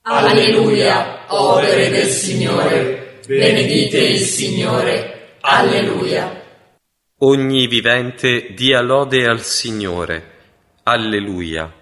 Alleluia, opere del Signore, benedite il Signore. Alleluia. Ogni vivente dia lode al Signore. Alleluia.